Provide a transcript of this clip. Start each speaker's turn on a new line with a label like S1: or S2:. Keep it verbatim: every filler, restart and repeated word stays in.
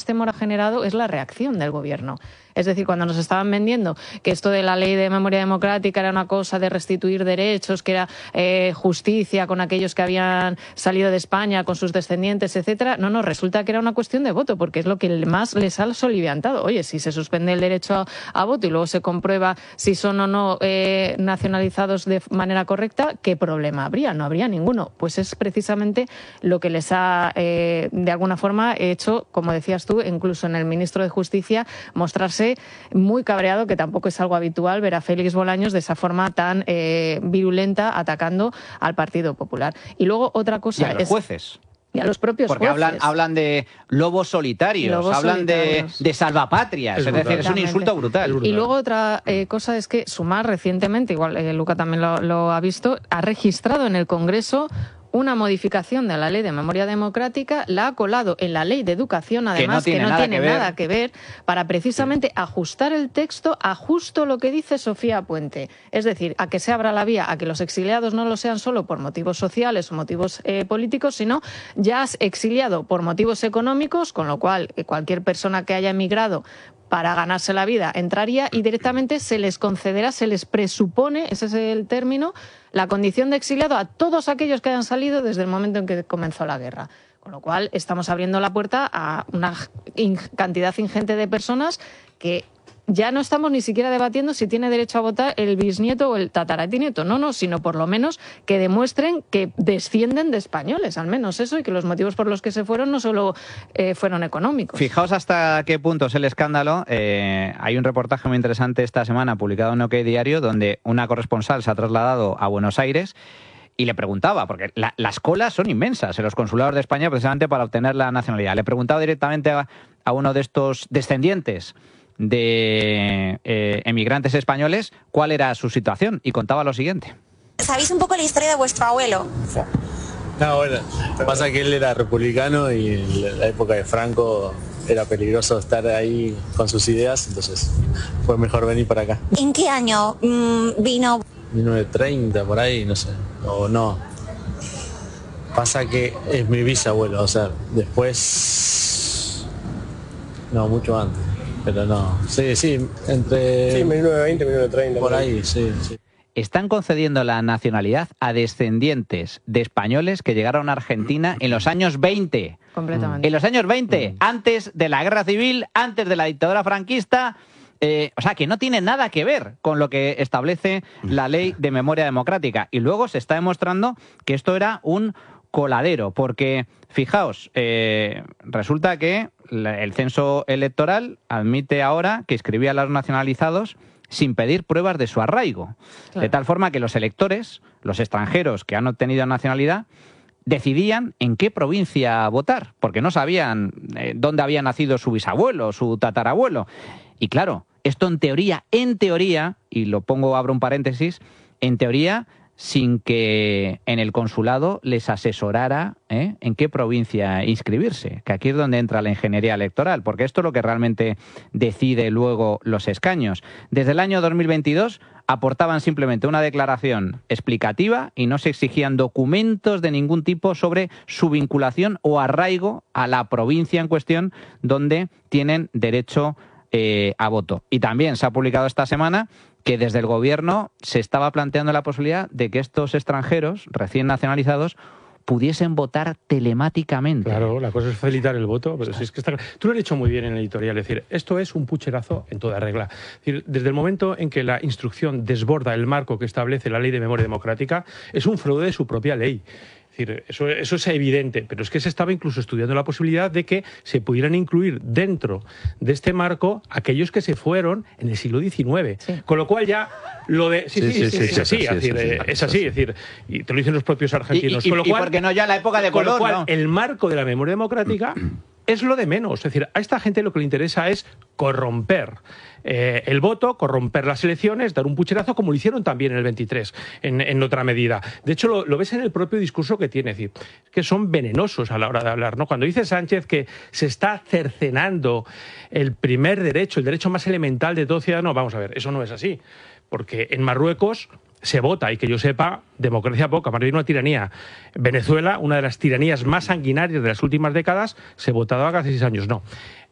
S1: más temor ha generado es la reacción del gobierno. Es decir, cuando nos estaban vendiendo que esto de la ley de memoria democrática era una cosa de restituir derechos, que era eh, justicia con aquellos que habían salido de España, con sus descendientes, etcétera, no, no, resulta que era una cuestión de voto, porque es lo que más les ha soliviantado. Oye, si se suspende el derecho a, a voto y luego se comprueba si son o no eh, nacionalizados de manera correcta, ¿qué problema habría? No habría ninguno. Pues es precisamente lo que les ha, eh, de alguna forma, hecho, como decías tú, incluso en el ministro de Justicia, mostrarse muy cabreado, que tampoco es algo habitual ver a Félix Bolaños de esa forma tan eh, virulenta atacando al Partido Popular. Y luego otra cosa
S2: y a los
S1: es...
S2: jueces.
S1: Y a los propios
S2: Porque
S1: jueces.
S2: hablan, hablan de lobos solitarios,
S1: lobos
S2: hablan
S1: solitarios.
S2: De, de salvapatrias, es, es decir, es un insulto brutal.
S1: Y luego otra eh, cosa es que Sumar recientemente, igual eh, Luca también lo, lo ha visto, ha registrado en el Congreso una modificación de la Ley de Memoria Democrática, la ha colado en la Ley de Educación, además, que no tiene, que no nada, tiene que nada que ver, para precisamente ajustar el texto a justo lo que dice Sofía Puente. Es decir, a que se abra la vía a que los exiliados no lo sean solo por motivos sociales o motivos eh, políticos, sino ya has exiliado por motivos económicos, con lo cual eh, cualquier persona que haya emigrado para ganarse la vida entraría y directamente se les concederá, se les presupone, ese es el término, la condición de exiliado a todos aquellos que hayan salido desde el momento en que comenzó la guerra. Con lo cual estamos abriendo la puerta a una cantidad ingente de personas que ya no estamos ni siquiera debatiendo si tiene derecho a votar el bisnieto o el tataranieto, no, no, sino por lo menos que demuestren que descienden de españoles, al menos eso, y que los motivos por los que se fueron no solo eh, fueron económicos.
S2: Fijaos hasta qué punto es el escándalo. Eh, hay un reportaje muy interesante esta semana publicado en OK Diario, donde una corresponsal se ha trasladado a Buenos Aires y le preguntaba, porque la, las colas son inmensas en los consulados de España precisamente para obtener la nacionalidad. Le preguntaba directamente a, a uno de estos descendientes de eh, emigrantes españoles cuál era su situación y contaba lo siguiente.
S3: ¿Sabéis un poco la historia de vuestro abuelo?
S4: No, bueno, pasa que él era republicano y en la época de Franco era peligroso estar ahí con sus ideas, entonces fue mejor venir para acá.
S3: ¿En qué año mmm, vino?
S4: mil novecientos treinta, por ahí, no sé, o no. Pasa que es mi bisabuelo, o sea, después... No, mucho antes. Pero no, sí, sí, entre...
S5: Sí, mil novecientos veinte, mil novecientos treinta.
S4: Por ahí, sí, sí.
S2: Están concediendo la nacionalidad a descendientes de españoles que llegaron a Argentina en los años veinte.
S1: Completamente.
S2: En los años veinte, mm. antes de la guerra civil, antes de la dictadura franquista... Eh, o sea, que no tiene nada que ver con lo que establece la Ley de Memoria Democrática. Y luego se está demostrando que esto era un coladero, porque, fijaos, eh, resulta que el censo electoral admite ahora que inscribía a los nacionalizados sin pedir pruebas de su arraigo. Claro. De tal forma que los electores, los extranjeros que han obtenido nacionalidad, decidían en qué provincia votar, porque no sabían eh, dónde había nacido su bisabuelo, su tatarabuelo. Y claro, esto en teoría, en teoría, y lo pongo, abro un paréntesis, en teoría, sin que en el consulado les asesorara ¿eh? en qué provincia inscribirse, que aquí es donde entra la ingeniería electoral, porque esto es lo que realmente decide luego los escaños. Desde el año dos mil veintidós aportaban simplemente una declaración explicativa y no se exigían documentos de ningún tipo sobre su vinculación o arraigo a la provincia en cuestión donde tienen derecho eh, a voto. Y también se ha publicado esta semana que desde el gobierno se estaba planteando la posibilidad de que estos extranjeros recién nacionalizados pudiesen votar telemáticamente.
S5: Claro, la cosa es facilitar el voto, pero si es que está... Tú lo has dicho muy bien en el editorial, es decir, esto es un pucherazo en toda regla. Es decir, desde el momento en que la instrucción desborda el marco que establece la Ley de Memoria Democrática, es un fraude de su propia ley. Es decir, eso, eso es evidente, pero es que se estaba incluso estudiando la posibilidad de que se pudieran incluir dentro de este marco aquellos que se fueron en el siglo diecinueve. Sí. Con lo cual ya lo de... Sí, sí, sí, sí, sí, es así, es decir, es así, es decir, y te lo dicen los propios argentinos.
S2: Y, y,
S5: con lo cual,
S2: y porque no ya la época de
S5: Colón,
S2: Colón,
S5: con lo cual,
S2: ¿no?
S5: El marco de la memoria democrática es lo de menos. Es decir, a esta gente lo que le interesa es corromper eh, el voto, corromper las elecciones, dar un pucherazo, como lo hicieron también en el veintitrés, en, en otra medida. De hecho, lo, lo ves en el propio discurso que tiene, es decir, que son venenosos a la hora de hablar, ¿no? Cuando dice Sánchez que se está cercenando el primer derecho, el derecho más elemental de todo ciudadano, vamos a ver, eso no es así. Porque en Marruecos se vota, y que yo sepa, democracia poca, más bien una tiranía. Venezuela, una de las tiranías más sanguinarias de las últimas décadas, se votaba hace seis años, no.